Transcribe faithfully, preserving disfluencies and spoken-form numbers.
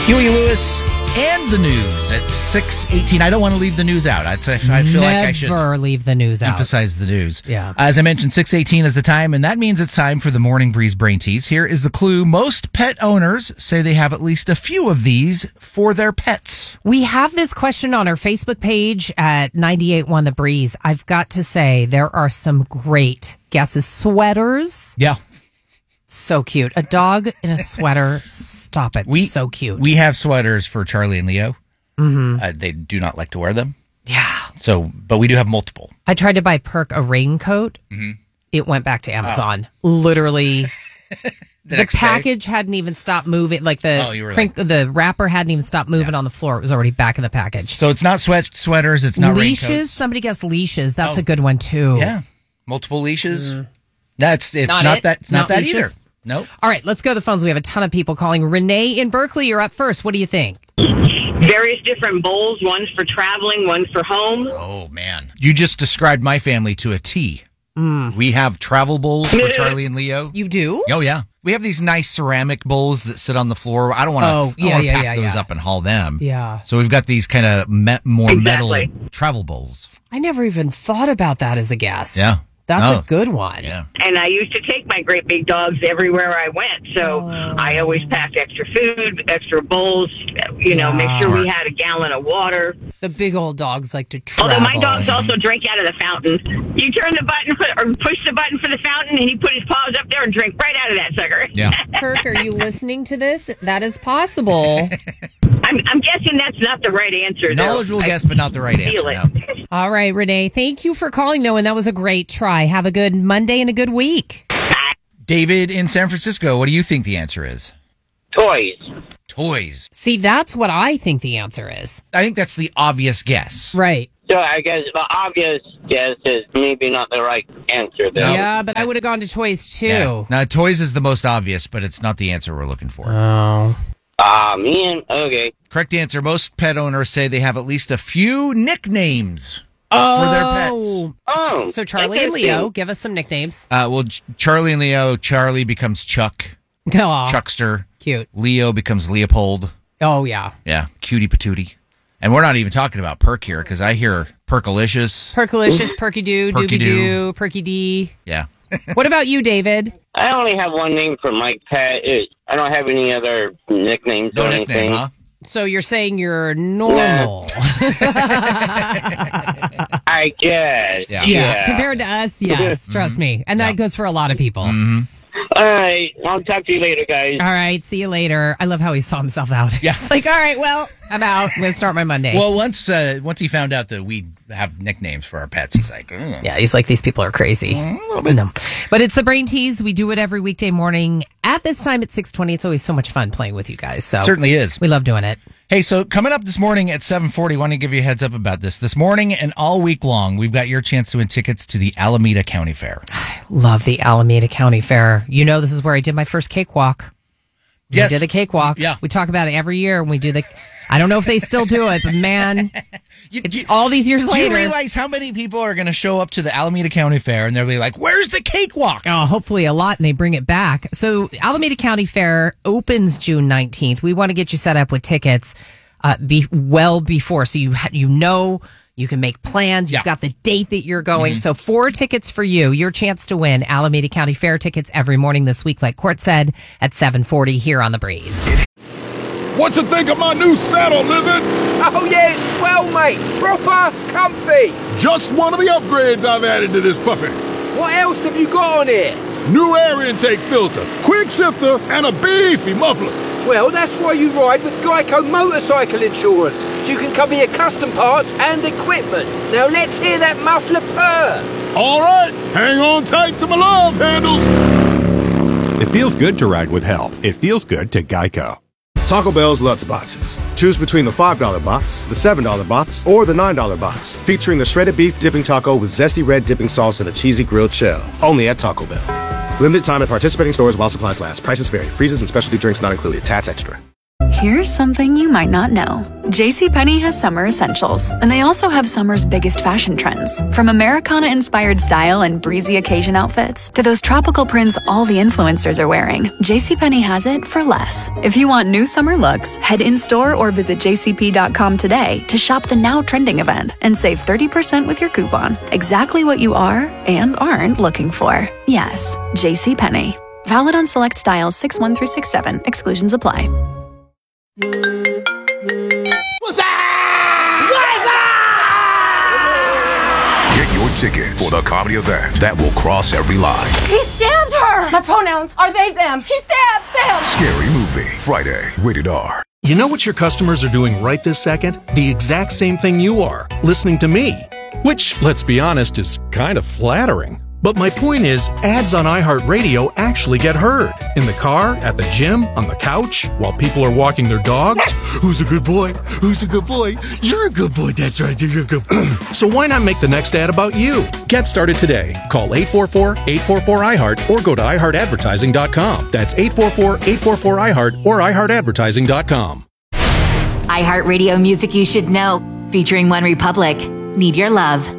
Huey Lewis and the news at six eighteen. I don't want to leave the news out. I, I feel Never like I should Never leave the news out. Emphasize the news. Yeah. As I mentioned, six eighteen is the time, and that means it's time for the Morning Breeze Brain Tease. Here is the clue. Most pet owners say they have at least a few of these for their pets. We have this question on our Facebook page at ninety-eight point one The Breeze. I've got to say, there are some great guesses. Sweaters. Yeah. So cute. A dog in a sweater. Stop it. We, so cute. We have sweaters for Charlie and Leo. Mm-hmm. Uh, they do not like to wear them. Yeah. So, but we do have multiple. I tried to buy Perk a raincoat. Mm-hmm. It went back to Amazon. Oh. Literally. the the package day? hadn't even stopped moving. Like the oh, you were prink, like, the wrapper hadn't even stopped moving yeah. on the floor. It was already back in the package. So it's not sweat sweaters. It's not leashes. Raincoats. Somebody guessed leashes. That's oh. a good one too. Yeah. Multiple leashes. Mm. That's it's not, not it. that. It's not, not that leashes. either. Nope. All right, let's go to the phones. We have a ton of people calling. Renee in Berkeley, you're up first. What do you think? Various different bowls. One's for traveling, one's for home. Oh, man. You just described my family to a T. Mm. We have travel bowls for Charlie and Leo. You do? Oh, yeah. We have these nice ceramic bowls that sit on the floor. I don't want to oh, yeah, yeah, yeah, pack yeah, those yeah. up and haul them. Yeah. So we've got these kind of me- more exactly. metal travel bowls. I never even thought about that as a guess. Yeah. That's oh. a good one. Yeah. And I used to take my great big dogs everywhere I went. So oh. I always packed extra food, extra bowls, you know, yeah. make sure Smart. we had a gallon of water. The big old dogs like to travel. Although my dogs also drink out of the fountain. You turn the button for, or push the button for the fountain, and he put his paws up there and drink right out of that sucker. Yeah. Kirk, are you listening to this? That is possible. I'm, I'm guessing that's not the right answer. Knowledgeable guess, but not the right answer. No. All right, Renee. Thank you for calling, though, and that was a great try. Have a good Monday and a good week. David in San Francisco, what do you think the answer is? Toys. Toys. See, that's what I think the answer is. I think that's the obvious guess. Right. So I guess the obvious guess is maybe not the right answer, though. Yeah, but I would have gone to toys, too. Yeah. Now, toys is the most obvious, but it's not the answer we're looking for. Oh. Ah, uh, man. Okay. Correct answer. Most pet owners say they have at least a few nicknames oh. for their pets. Oh. So Charlie and Leo, give us some nicknames. Uh, well, Ch- Charlie and Leo, Charlie becomes Chuck. Aww. Chuckster. Cute. Leo becomes Leopold. Oh, yeah. Yeah. Cutie patootie. And we're not even talking about Perk here, because I hear Perkalicious. Perkalicious, Perky Doo, Perky Doobie Doo, Perky D. Yeah. What about you, David? I only have one name for my pet. It, I don't have any other nicknames No or nickname, anything. huh? So you're saying you're normal. I guess. Yeah. Yeah. yeah. Compared to us, yes. Trust me. And that Yeah. goes for a lot of people. Mm-hmm. All right. I'll talk to you later, guys. All right. See you later. I love how he saw himself out. Yeah. It's like, all right, well, I'm out. I'm going to start my Monday. Well, once uh, once he found out that we have nicknames for our pets, he's like, Ugh. yeah, he's like, these people are crazy. a little bit. No. But it's the Brain Tease. We do it every weekday morning at this time at six twenty. It's always so much fun playing with you guys. So Certainly is. we love doing it. Hey, so coming up this morning at seven forty, I want to give you a heads up about this. This morning and all week long, we've got your chance to win tickets to the Alameda County Fair. Love the Alameda County Fair. You know, this is where I did my first cakewalk. Yes. I did the cakewalk. Yeah. We talk about it every year when we do the. I don't know if they still do it, but man, You, it's you- all these years do later. you realize how many people are going to show up to the Alameda County Fair and they'll be like, where's the cakewalk? Oh, hopefully a lot, and they bring it back. So Alameda County Fair opens June nineteenth. We want to get you set up with tickets uh, be well before, so you ha- you know you can make plans. You've Yeah. got the date that you're going. Mm-hmm. So four tickets for you. Your chance to win Alameda County Fair tickets every morning this week, like Court said, at seven forty here on The Breeze. What you think of my new saddle, Lizard? Oh yeah, it's swell, mate. Proper comfy. Just one of the upgrades I've added to this puppy. What else have you got on here? New air intake filter, quick shifter, and a beefy muffler. Well, that's why you ride with Geico Motorcycle Insurance, so you can cover your custom parts and equipment. Now let's hear that muffler purr. All right, hang on tight to my love handles. It feels good to ride with help. It feels good to Geico. Taco Bell's Lutz Boxes. Choose between the five dollar box, the seven dollar box, or the nine dollar box, featuring the shredded beef dipping taco with zesty red dipping sauce and a cheesy grilled shell. Only at Taco Bell. Limited time at participating stores while supplies last. Prices vary. Freezes and specialty drinks not included. Tats extra. Here's something you might not know. JCPenney has summer essentials, and they also have summer's biggest fashion trends. From Americana-inspired style and breezy occasion outfits to those tropical prints all the influencers are wearing, JCPenney has it for less. If you want new summer looks, head in-store or visit j c p dot com today to shop the now trending event and save thirty percent with your coupon. Exactly what you are and aren't looking for. Yes, JCPenney. Valid on select styles six one through six seven. Exclusions apply. Get your tickets for the comedy event that will cross every line. He stabbed her! My pronouns are they, them. He stabbed them! Scary Movie, Friday, rated R. You know what your customers are doing right this second? The exact same thing you are, listening to me. Which, let's be honest, is kind of flattering. But my point is, ads on iHeartRadio actually get heard. In the car, at the gym, on the couch, while people are walking their dogs. Who's a good boy? Who's a good boy? You're a good boy. That's right. You're a good boy. So why not make the next ad about you? Get started today. Call eight four four, eight four four, I heart or go to i heart advertising dot com. That's eight four four, eight four four, I heart or i heart advertising dot com. iHeartRadio music you should know, featuring One Republic. Need Your Love.